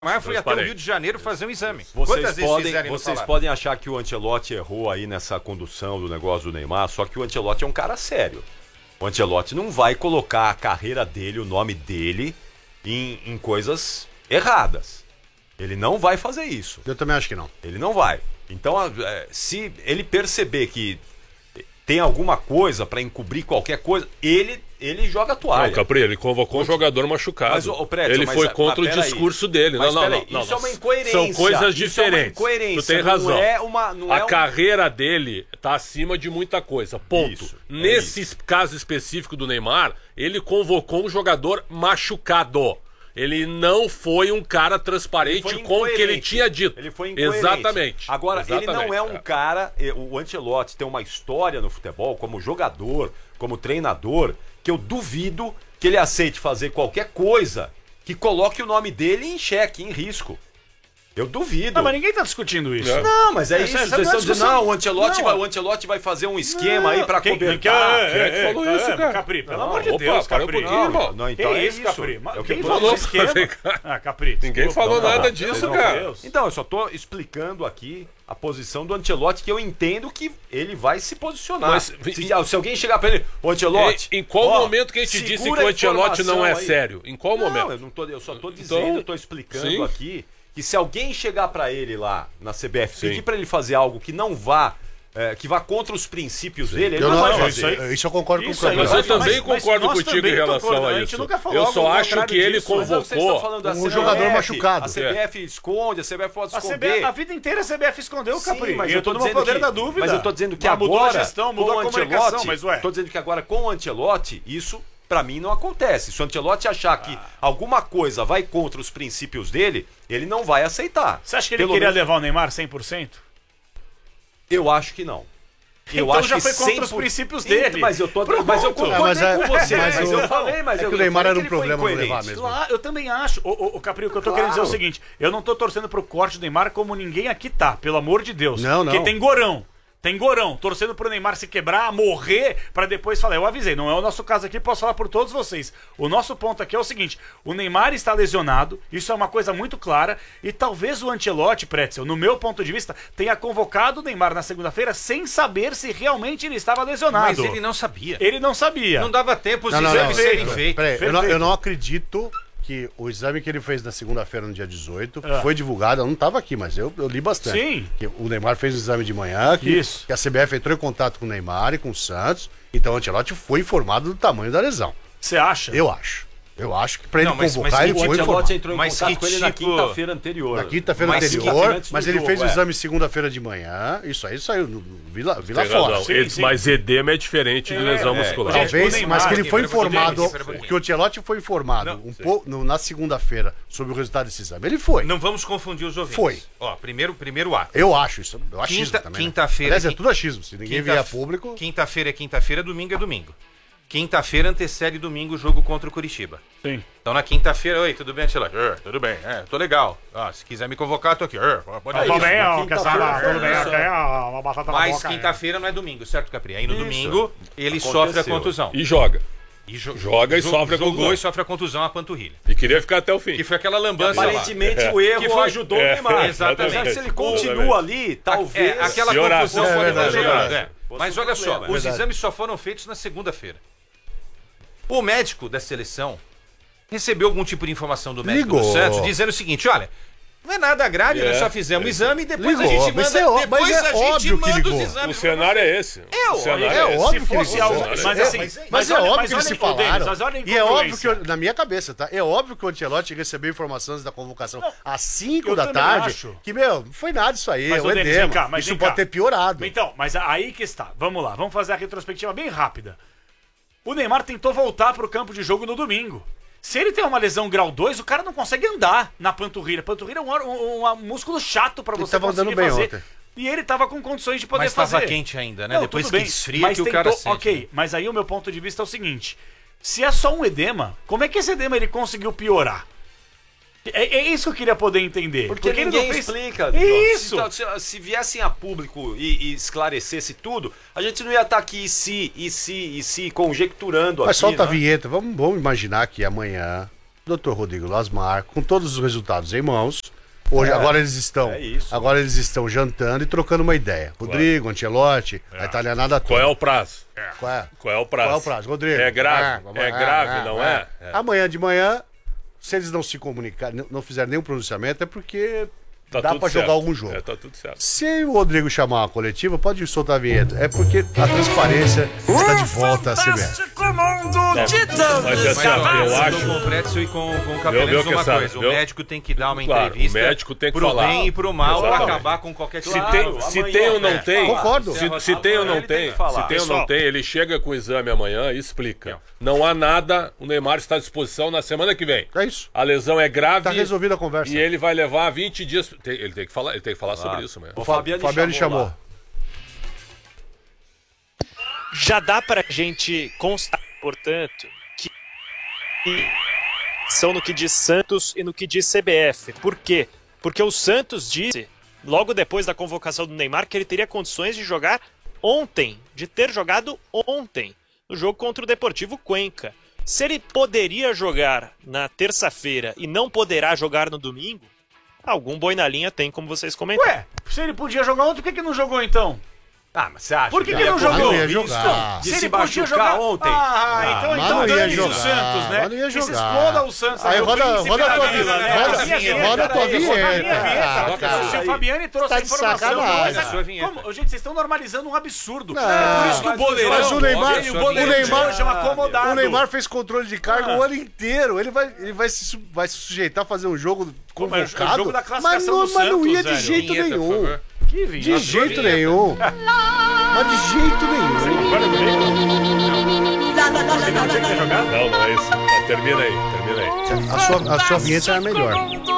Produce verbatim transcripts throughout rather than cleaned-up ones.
Neymar foi até o Rio de Janeiro fazer um exame. Vocês Quantas podem, vezes vocês podem achar que o Ancelotti errou aí nessa condução do negócio do Neymar, só que o Ancelotti é um cara sério. O Ancelotti não vai colocar a carreira dele, o nome dele, em, em coisas erradas. Ele não vai fazer isso. Eu também acho que não. Ele não vai. Então, se ele perceber que tem alguma coisa pra encobrir qualquer coisa, ele, ele joga a toalha. Não, Capri, ele convocou um jogador machucado. Mas, ô, Prédio, ele mas, foi contra mas, o discurso aí. dele. Mas, não, não, não, não, Isso não. é uma incoerência. São coisas diferentes. Isso é uma incoerência. Tu tem razão. Não é uma, não a é um... carreira dele tá acima de muita coisa. Ponto. Isso, é Nesse isso. caso específico do Neymar, ele convocou um jogador machucado. Ele não foi um cara transparente com o que ele tinha dito. Ele foi incoerente. Exatamente. Agora, Exatamente. ele não é um cara... O Ancelotti tem uma história no futebol, como jogador, como treinador, que eu duvido que ele aceite fazer qualquer coisa que coloque o nome dele em xeque, em risco. Eu duvido. Não, mas ninguém tá discutindo isso. É. Não, mas é, É, isso. essa Vocês não é estão dizendo, discussão. não, o Ancelotti, Não. vai, o Ancelotti vai fazer um esquema Não. aí pra Quem- cobertar. quem- é, Quem é que falou é, isso, é, cara? Capri, pelo Não, amor de opa, Deus, para um Capri. pouquinho, irmão. Não, então que é isso, isso. Capri? É o que Quem eu tô falou dizendo. esquema? Ah, Capri. Ninguém desculpa. falou Não, nada não, disso, pelo cara. amor de Deus. Então, eu só tô explicando aqui a posição do Ancelotti, que eu entendo que ele vai se posicionar. Mas- se, se alguém chegar pra ele, ô Ancelotti... Em, em qual ó, momento que a gente disse que segura o a Ancelotti não é informação aí. sério? Em qual Não, momento? eu, não tô, eu só tô dizendo, Então, eu tô explicando sim. aqui que se alguém chegar pra ele lá na C B F, Sim. pedir pra ele fazer algo que não vá, é, que vá contra os princípios dele, ele Eu não, não, vai eu- fazer. isso, isso eu concordo Isso com o aí, Capri. Mas eu Mas- também mas concordo nós contigo também em relação concordamos, a a gente isso. nunca falou Eu algo só acho contrário que ele disso, mas Mas vocês estão convocou. falando da um C B F, jogador machucado. A C B F esconde, a C B F pode A, C B esconder. F, a vida inteira a C B F escondeu, Sim, Capri. mas E eu tô no dizendo poder que, da dúvida. Mas eu tô dizendo que Mas agora, mudou a gestão, mudou com a o comunicação, Ancelotti, mas ué. tô dizendo que agora com o Ancelotti, isso pra mim não acontece. Se o Ancelotti achar que alguma coisa vai contra os princípios dele, ele não vai aceitar. Você acha que ele Pelo queria menos- levar o Neymar cem por cento? Eu acho que não. Eu Então acho já que foi contra cem por- os princípios Então, dele. Mas eu, tô, Pronto. mas eu É, concordei mas é- com você, mas mas, o- eu falei, mas é eu que o Neymar falei era um que ele foi problema não incoerente. levar mesmo. Claro, eu também acho. O, o, o Capri, o que eu tô Claro. querendo dizer é o seguinte: eu não tô torcendo pro corte do Neymar como ninguém aqui tá, pelo amor de Deus. Não, não. Porque tem gorão. Tem gorão, torcendo pro Neymar se quebrar, morrer, pra depois falar. Eu avisei, não é o nosso caso aqui, posso falar por todos vocês. O nosso ponto aqui é o seguinte: o Neymar está lesionado, isso é uma coisa muito clara, e talvez o Ancelotti, Pretzel, no meu ponto de vista, tenha convocado o Neymar na segunda-feira sem saber se realmente ele estava lesionado. Mas ele não sabia. Ele não sabia. Não dava tempo os Não, não, exames não. serem Perfeito. feitos. Peraí, eu não, Perfeito. eu não acredito que o exame que ele fez na segunda-feira, no dia dezoito, É. foi divulgado. Eu não estava aqui, mas eu, eu li bastante. Sim. Que o Neymar fez o exame de manhã, que, Isso. que a C B F entrou em contato com o Neymar e com o Santos. Então o Ancelotti foi informado do tamanho da lesão. Você acha? Eu acho. Eu acho que para ele Não, mas- convocar, mas ele que foi O informado. Ancelotti entrou em Mas contato que com ele na tipo- quinta-feira anterior. Na quinta-feira Mas anterior, antes do mas ele jogo, fez o é. exame segunda-feira de manhã. Isso aí saiu no no Vila, Vila Tem Fora. razão. Sim, Ed- sim. Mas edema é diferente de lesão muscular. Gente, Talvez, o Neymar, mas que ele aqui, foi pera um pouquinho, informado, pera um pouquinho. que o Ancelotti foi informado um pouco no- na segunda-feira sobre o resultado desse exame. Ele foi. Não vamos confundir os ouvintes. Foi. Ó, primeiro, primeiro ato. Eu acho isso. Eu achismo Quinta- também. né? quinta-feira- Aliás, é quin- tudo achismo. Se ninguém Quinta- vier a público. Quinta-feira é quinta-feira, domingo é domingo. Quinta-feira antecede domingo o jogo contra o Curitiba. Sim. Então na quinta-feira, oi, tudo bem, Ancelotti? Er, tudo bem, é, tô legal. Ah, se quiser me convocar, tô aqui. Er, pode Tudo ir. bem, na ó, quinta-feira, Caçada, tudo bem, isso. ok, ó, uma batata na Mas boca, quinta-feira não é domingo, certo, Capri? Aí no Isso. domingo ele Aconteceu. sofre a contusão. E joga. E jo- Joga e jo- sofre a jogou contusão. e sofre a contusão à panturrilha. E queria ficar até o fim. Que foi aquela lambança lá. Aparentemente o erro Que foi- ajudou é, o Neymar. exatamente. Mas se ele Exatamente. continua ali, talvez... É, aquela Piorar. confusão É pode verdade, ter é gerado, verdade. é. Mas olha só, problema, é os verdade. exames só foram feitos na segunda-feira. O médico da seleção recebeu algum tipo de informação do médico Ligou. do Santos dizendo o seguinte: olha, não é nada grave, É, nós só fizemos o exame e depois Ligou, a gente mas manda, é ó- depois mas é a gente óbvio que manda ligou. os O exames. cenário é esse. Eu, o cenário olha, é, É esse. óbvio se que fosse ele algo- ligou. mas É, assim, mas, mas é olha- óbvio mas que olha eles se o Denis, falaram. mas olha a E é óbvio incongruência. que, na minha cabeça, tá? É óbvio que o Ancelotti recebeu informações da convocação Não, às cinco eu da também tarde. acho. Que, meu, não foi nada isso aí. Mas, é ô, o Denis, edema. vem cá, mas Isso vem pode cá. ter piorado. Então, mas aí que está. Vamos lá, vamos fazer a retrospectiva bem rápida. O Neymar tentou voltar pro campo de jogo no domingo. Se ele tem uma lesão grau dois, o cara não consegue andar na panturrilha. Panturrilha é um, órgão- um, um músculo chato pra Ele você tava conseguir andando bem fazer. ontem. E ele tava com condições de poder Mas fazer. tava quente ainda, né? Não, Depois tudo que bem, esfria mas que o tentou- cara sente. Ok, mas aí o meu ponto de vista é o seguinte. Se é só um edema, como é que esse edema ele conseguiu piorar? É, é isso que eu queria poder entender. Porque, ele ninguém não fez... explica. Isso! Se, se, se viessem a público e, e esclarecesse tudo, a gente não ia estar aqui e se, e se, e se conjecturando Mas aqui. solta a né? vinheta. Vamos, vamos imaginar que amanhã doutor Rodrigo Lasmar, com todos os resultados em mãos. Hoje, é, agora eles estão, é agora eles estão jantando e trocando uma ideia. Claro. Rodrigo, Ancelotti, é. a italianada toda. Qual é o prazo? É. Qual, é? Qual é o prazo? Qual é o prazo, Rodrigo? É grave, é, é grave, não é? é? é? Amanhã de manhã, se eles não se comunicarem, não fizerem nenhum pronunciamento, é porque tá dá pra jogar algum jogo. É, tá tudo certo. Se o Rodrigo chamar uma coletiva, pode soltar a vinheta. É porque a transparência está de volta à C B F. É, mas essa, eu acho... Com o Pretzel e com, com o Capelães uma sabe, coisa. viu? O médico tem que dar uma claro, entrevista o médico tem que pro falar. bem e pro mal, Exatamente. pra acabar com qualquer Se claro, tem, se tem ou não tem... Concordo. Se, se tem ou não tem, se tem ou não tem, ele chega com o exame amanhã e explica. Não há nada, o Neymar está à disposição na semana que vem. É isso. A lesão é grave. Tá resolvida a conversa. E ele vai levar vinte dias... Ele tem que falar, ele tem que falar claro. sobre isso amanhã. O Fabiano, Fabiano chamou. chamou. Já dá pra gente constatar, portanto, que são no que diz Santos e no que diz C B F. Por quê? Porque o Santos disse, logo depois da convocação do Neymar, que ele teria condições de jogar ontem, de ter jogado ontem, no jogo contra o Deportivo Cuenca. Se ele poderia jogar na terça-feira e não poderá jogar no domingo, algum boi na linha tem, como vocês comentaram. Ué, se ele podia jogar ontem, por que, que não jogou então? Ah, mas você acha? Por que, que, que não jogou? Não ia jogar. Se, se ele podia podia jogar ontem. Ah, então, mas então não ia dane-se o jogar. Santos, né? Mas não ia Que se jogar. exploda o Santos. Aí o roda, príncipe roda a da tua vida, vinheta. né? Roda, A minha vinheta, roda a tua peraí, roda a minha vinheta. vinheta. Ah, cara. Se o Fabiani trouxe Tá a de informação, sacanagem. mas, Sua vinheta. como, gente, vocês estão normalizando um absurdo. Não, é por isso que o boleirão... mas o Neymar- o boleirão o Neymar- hoje é um acomodado. O Neymar fez controle de carga Ah. o ano inteiro. Ele vai, ele vai, se, su- vai se sujeitar a fazer um jogo mas convocado. é o jogo da mas classificação não, do mas não Santos, ia de velho. jeito Vinheta, por nenhum. favor. Que vinheta. De jeito nenhum. Mas de jeito nenhum. Agora comigo? Você não tinha que ter jogado? Não, não é isso. Tá, termina aí, termina aí. A sua, a sua vinheta é a melhor.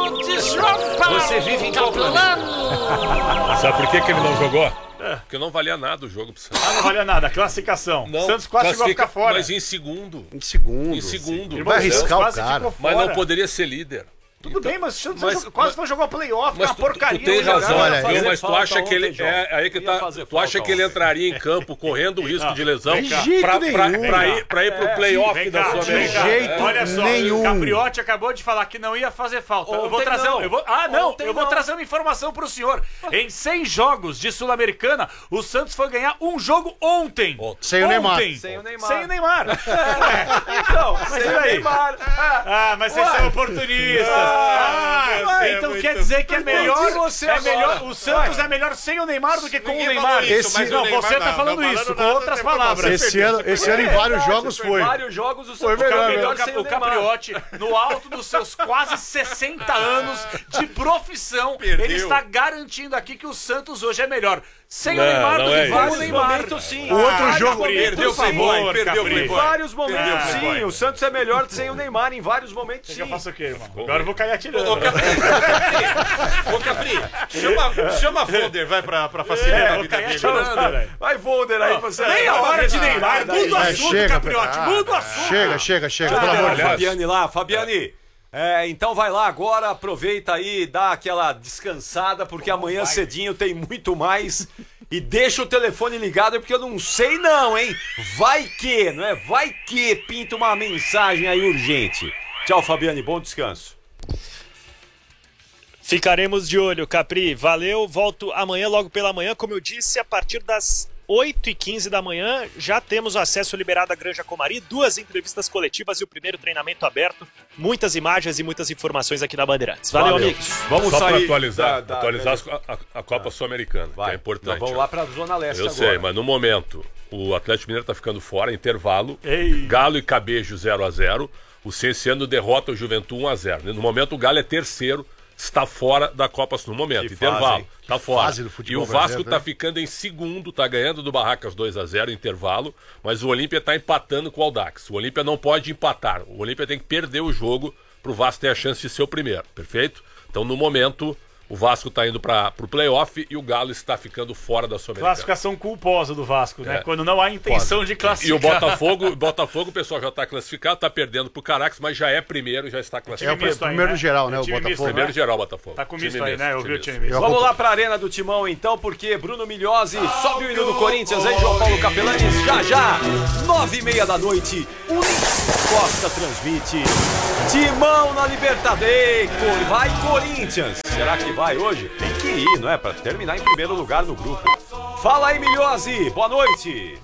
Você vive em qual planeta? Sabe por que, que ele não jogou? Porque não valia nada o jogo pro Santos. Ah, não valia nada. Classificação. Não, Santos quase chegou a classifica- ficar fora. Mas em segundo. Em segundo. Em segundo. Ele vai arriscar o Quase cara. ficou Mas fora. não poderia ser líder. Tudo bem, mas o Santos mas- jogou- quase mas- foi jogar o playoff, Mas uma tu, porcaria. tu tem não razão, jogaram. Olha, viu? fazer Mas tu falta acha que ele ontem, João. é aí que Ia tá. fazer Tu acha falta que ele ontem. entraria em campo correndo o risco de lesão De jeito pra, nenhum. pra, Vem pra cá. ir, pra ir pro playoff Vem da cá, sua vem cá. jeito Olha só, nenhum. o Capriotti acabou de falar que não ia fazer falta. eu vou Ontem trazer, não. eu vou, ah, não, Ontem eu vou não. trazer uma informação pro senhor. Em seis jogos de Sul-Americana, o Santos foi ganhar um jogo ontem. Sem o Neymar. Ontem. Sem o Neymar. Sem o Neymar. Então, Mas sem e o aí? Neymar. Ah, mas vocês são oportunistas. Ah, vai, então é quer muito- dizer que é Entendi melhor, você é agora. melhor o Santos é melhor sem o Neymar do que com o Ninguém Neymar. falou isso, Esse- mas o não, Neymar você tá não, falando não isso, falando com nada, outras tem problema. palavras. Esse ano, esse ano em vários jogos Foi foi. vários jogos o Foi Santos melhor, foi né? O, sem Cap- o o Neymar. Capriotti, no alto dos seus quase sessenta anos de profissão, Perdeu. ele está garantindo aqui que o Santos hoje é melhor sem Não, o Neymar não do é que com isso. o Neymar. momentos, sim. O outro Vários jogo- momentos, Perdeu o sim. Playboy, perdeu o Em Playboy. vários momentos, Perdeu o sim. Playboy. O Santos é melhor sem o Neymar em vários momentos, Eu sim. faço o quê, irmão? Agora eu vou cair atirando. Ô, Capri, Ô, Capri, chama, chama a Folder, vai pra, pra facilitar É, a vou vida cair dele. atirando, velho. Vai, Volder, aí você... Meia hora de Neymar, muda o É, assunto, chega, Capriotti, ah, muda o assunto. Chega, chega, chega, pelo Cadê amor o de Deus. Fabiane lá? Fabiane, é, então vai lá agora, aproveita aí, dá aquela descansada, porque amanhã cedinho tem muito mais. E deixa o telefone ligado, porque eu não sei não, hein? Vai que, não é? Vai que pinta uma mensagem aí urgente. Tchau, Fabiane, bom descanso. Ficaremos de olho, Capri. Valeu, volto amanhã, logo pela manhã. Como eu disse, a partir das oito e quinze da manhã já temos acesso liberado à Granja Comari, duas entrevistas coletivas e o primeiro treinamento aberto. Muitas imagens e muitas informações aqui na Bandeirantes. Valeu, Valeu. amigos. Vamos Só para sair atualizar, da- da- atualizar as- a, a Copa Sul-Americana, que Vai, é importante. nós vamos lá pra Zona Leste Eu agora. sei, mas no momento o Atlético Mineiro tá ficando fora, intervalo. Ei. Galo e Cabejo zero a zero. O Cienciano derrota o Juventude um a zero. No momento o Galo é terceiro, está fora da Copa no momento. Que Intervalo, fase, hein? tá fora. fase do E futebol o Vasco brasileiro, tá né? ficando em segundo, tá ganhando do Barracas dois a zero, intervalo, mas o Olímpia tá empatando com o Audax. O Olímpia não pode empatar. O Olímpia tem que perder o jogo pro Vasco ter a chance de ser o primeiro, perfeito? Então no momento o Vasco tá indo para pro playoff e o Galo está ficando fora da Sul-Americana. Classificação culposa do Vasco, né? É. Quando não há intenção de classificar. E o Botafogo, o Botafogo, o pessoal já está classificado, está perdendo pro Caracas, mas já é primeiro, já está É o classificado. misto aí, primeiro né? geral, né? É O time misto, Botafogo. né? Primeiro geral, Botafogo. Tá com Time misto aí, misto, né? Eu time vi o misto. time misto. Vamos lá pra Arena do Timão, então, porque Bruno Milhose sobe o hino do Corinthians, hein, João Paulo Capelanes? Já, já, nove e meia da noite. Unis. Costa transmite. Timão na Libertadores. Vai, Corinthians. Será que vai hoje? Tem que ir, não é? Pra terminar em primeiro lugar no grupo. Fala aí, Milhose. Boa noite.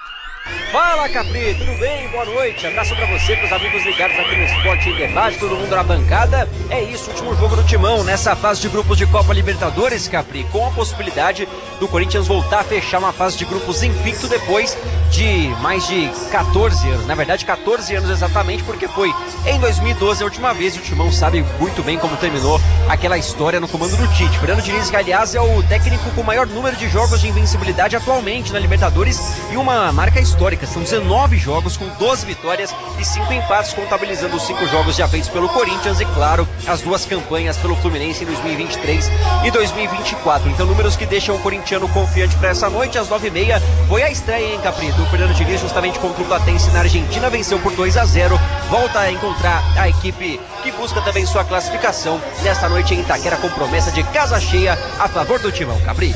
Fala, Capri, tudo bem? Boa noite. Abraço pra você, pros amigos ligados aqui no Esporte em Debate, todo mundo na bancada. É isso, último jogo do Timão nessa fase de grupos de Copa Libertadores, Capri, com a possibilidade do Corinthians voltar a fechar uma fase de grupos invicto depois de mais de quatorze anos. Na verdade, quatorze anos exatamente, porque foi em dois mil e doze a última vez e o Timão sabe muito bem como terminou aquela história no comando do Tite. Fernando Diniz, que aliás é o técnico com o maior número de jogos de invencibilidade atualmente na Libertadores e uma marca histórica. São dezenove jogos com doze vitórias e cinco empates, contabilizando os cinco jogos já feitos pelo Corinthians e, claro, as duas campanhas pelo Fluminense em dois mil e vinte e três e dois mil e vinte e quatro. Então, números que deixam o corintiano confiante para essa noite. Às nove e meia foi a estreia, hein, Capri, do Fernando Diniz, justamente contra o Platense na Argentina. Venceu por dois a zero. Volta a encontrar a equipe que busca também sua classificação nesta noite em Itaquera, com promessa de casa cheia a favor do Timão, Capri.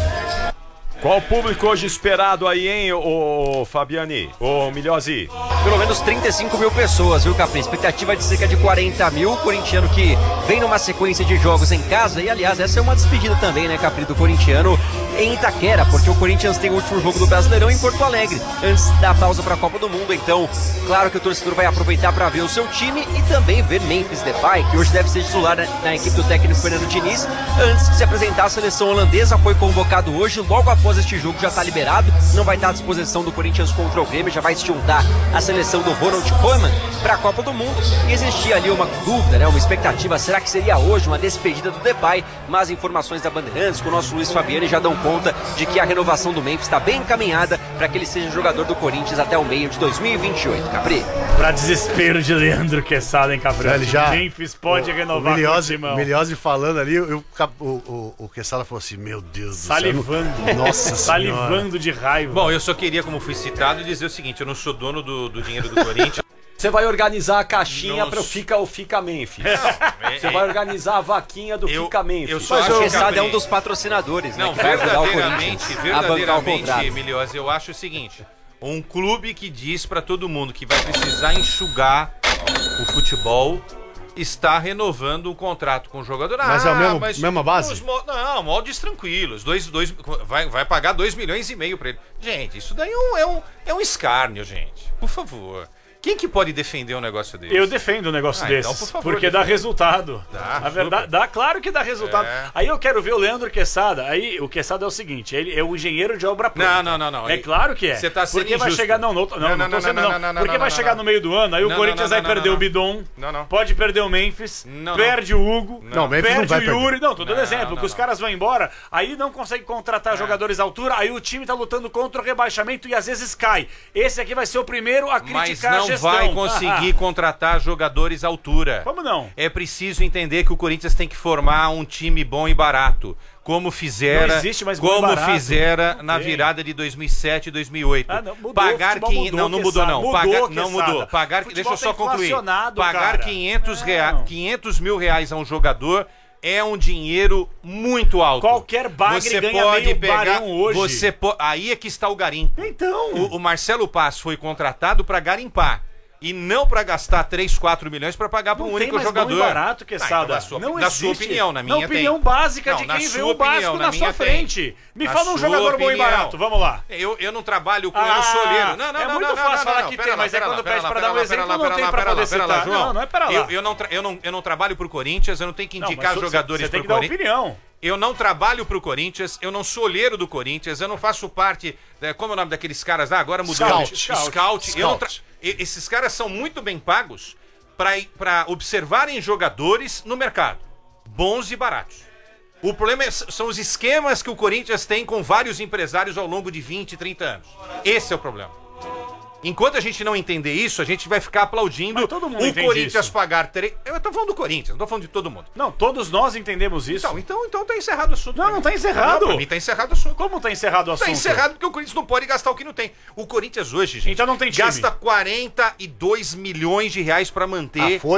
Qual o público hoje esperado aí, hein, ô, ô Fabiani? Ô, Milhose? Pelo menos trinta e cinco mil pessoas, viu, Capri? Expectativa de cerca de quarenta mil. O corintiano que vem numa sequência de jogos em casa. E, aliás, essa é uma despedida também, né, Capri, do corintiano em Itaquera, porque o Corinthians tem o último jogo do Brasileirão em Porto Alegre, antes da pausa para a Copa do Mundo. Então, claro que o torcedor vai aproveitar para ver o seu time e também ver Memphis Depay, que hoje deve ser titular na, na equipe do técnico Fernando Diniz, antes de se apresentar à seleção holandesa. Foi convocado hoje, logo após este jogo já está liberado, não vai estar à disposição do Corinthians contra o Grêmio, já vai se juntar a seleção do Ronald Koeman para a Copa do Mundo. E existia ali uma dúvida, né, uma expectativa, será que seria hoje uma despedida do Depay? Mas informações da Bandeirantes com o nosso Luiz Fabiani já dão conta de que a renovação do Memphis está bem encaminhada para que ele seja jogador do Corinthians até o meio de dois mil e vinte e oito, Capri. Para desespero de Leandro Quesada, hein, Capri? Ele já, Memphis pode o, renovar o Milhose, com o Timão. Milhose falando ali, eu, o, o, o Quesada falou assim, meu Deus do Salivando. céu. Nossa Salivando de raiva. Bom, eu só queria, como fui citado, dizer o seguinte, eu não sou dono do, do dinheiro do Corinthians. Você vai organizar a caixinha Nossa. para o Fica, o Fica Memphis. Não, Você vai organizar a vaquinha do eu, Fica Memphis. Eu só Mas acho o que Quesada Capri- é um dos patrocinadores, né? Não, que vai ajudar o verdadeiramente, Corinthians a bancar o verdadeiramente, contrato. Milhose, eu acho o seguinte, um clube que diz pra todo mundo que vai precisar enxugar o futebol está renovando um contrato com o jogador. Mas ah, é a mesma- mas mesma base? os mo- não, moldes tranquilos. Dois, dois, vai, vai pagar dois milhões e meio pra ele. Gente, isso daí é um, é um, é um escárnio, gente. Por favor. Quem que pode defender um negócio desse? Eu defendo um negócio Ah, desses, então, por favor, porque dá defenda. resultado. Dá, A verdade, super. dá, claro que dá resultado. É. Aí eu quero ver o Leandro Quesada. Aí o Quesada é o seguinte, ele é o engenheiro de obra pronta. Não, não, não, não. É Aí- claro que é. Você tá sendo porque vai injusto. chegar não, não, não, não, Não, não, não, tô sendo, não, não, não, não, porque não, vai não, chegar não. no meio do ano, aí o Não, Corinthians não, vai não, perder não, o Bidon, não, não. pode perder o Memphis, Não, não. perde o Hugo, Não, o Memphis perde não vai o Yuri, perder. não, tô dando Não, exemplo, não, que os não. caras vão embora, aí não consegue contratar jogadores à altura, aí o time tá lutando contra o rebaixamento e às vezes cai. Esse aqui vai ser o primeiro a Mas criticar a não gestão. vai conseguir contratar jogadores à altura. Como não? É preciso entender que o Corinthians tem que formar um time bom e barato. Como fizera, Não existe mais bom e como barato. fizera Não na tem. virada de dois mil e sete e dois mil e oito. Ah, não, mudou, pagar o futebol quinhentos, mudou, não, não mudou Quesada, não. mudou, Pagar, não Quesada. mudou. Pagar, O deixa eu futebol só tá concluir. inflacionado, Pagar cara. quinhentos, Não. rea... quinhentos mil reais a um jogador é um dinheiro muito alto. Qualquer bagre você ganha pode meio pegar, barão hoje. Você po... Aí é que está o garimpo. Então, O, o Marcelo Paz foi contratado para garimpar. E não para gastar três, quatro milhões para pagar para um não único tem mais jogador. bom e barato, Ah, então, Quesada. na sua, não na existe. sua opinião, na minha Na opinião tem. básica Não, de na quem vê sua o básico opinião, na, na sua minha tem. frente. Me Na fala um sua jogador bom e opinião. barato, vamos lá. Eu, eu não trabalho com, eu Ah, não sou olheiro. Não, não, é não, muito não, fácil não, falar não, que pera tem, lá, mas é pera quando lá, pede pera pra lá, dar um pera exemplo, lá, não pera tem lá, pra pera lá, poder pera lá, citar. João. Não, não é pera lá. Eu, eu, não, tra- eu, não, eu não trabalho pro Corinthians, eu não tenho que Não, indicar mas você- jogadores você tem pro que dar Corinthians. opinião. Eu não trabalho pro Corinthians, eu não sou olheiro do Corinthians, eu não faço parte. Da, como é o nome daqueles caras lá? Agora mudou. Scout. Scout. Scout. Eu não tra- e- Esses caras são muito bem pagos para observarem jogadores no mercado, bons e baratos. O problema é- são os esquemas que o Corinthians tem com vários empresários ao longo de vinte, trinta anos. Esse é o problema. Enquanto a gente não entender isso, a gente vai ficar aplaudindo Mas todo mundo o entende Corinthians isso. pagar três. Eu tô falando do Corinthians, não tô falando de todo mundo. Não, todos nós entendemos isso. Então, então, então tá encerrado o assunto. Não, pra não mim. tá encerrado. Não, pra mim tá encerrado o assunto. Como tá encerrado o assunto? Tá encerrado porque o Corinthians não pode gastar o que não tem. O Corinthians hoje, gente, Então não tem time. gasta quarenta e dois milhões de reais pra manter A folha?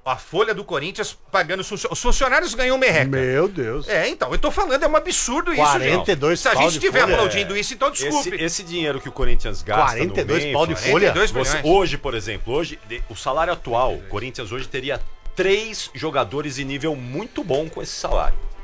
a folha do Corinthians pagando os funcionários. Os funcionários ganham merreca. Meu Deus. É, então, eu tô falando, é um absurdo isso, quarenta e dois gente. Se a pau gente de estiver folha, aplaudindo é. isso, então desculpe. Esse, esse dinheiro que o Corinthians gasta quarenta e dois no pau de Memphis, folha? quarenta e dois Você, milhões. hoje, por exemplo, hoje de- o salário atual, o Corinthians hoje teria três jogadores em nível muito bom com esse salário.